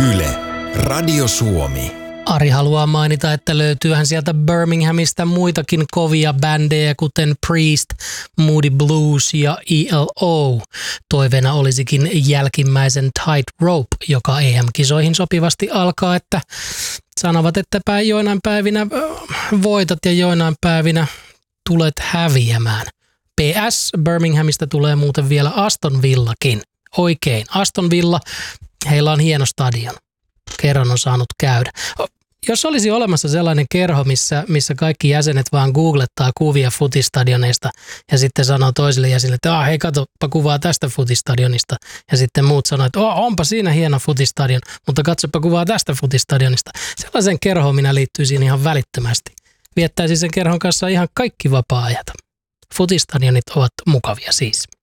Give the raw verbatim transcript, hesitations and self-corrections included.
Yle, Radio Suomi. Ari haluaa mainita, että löytyyhän sieltä Birminghamista muitakin kovia bändejä, kuten Priest, Moody Blues ja E L O. Toiveena olisikin jälkimmäisen Tight Rope, joka E M-kisoihin sopivasti alkaa, että sanovat, että joinain päivinä voitat ja joinain päivinä tulet häviämään. P S. Birminghamista tulee muuten vielä Aston Villakin. Oikein, Aston Villa, heillä on hieno stadion. Kerran on saanut käydä. Jos olisi olemassa sellainen kerho, missä, missä kaikki jäsenet vaan googlettaa kuvia futistadioneista ja sitten sanoo toisille jäsenille, että ah, hei katsoppa kuvaa tästä futistadionista. Ja sitten muut sanoo, että oh, onpa siinä hieno futistadion, mutta katsoppa kuvaa tästä futistadionista. Sellaisen kerhoon minä liittyisin ihan välittömästi. Viettäisin sen kerhon kanssa ihan kaikki vapaa-ajat. Futistadionit ovat mukavia siis.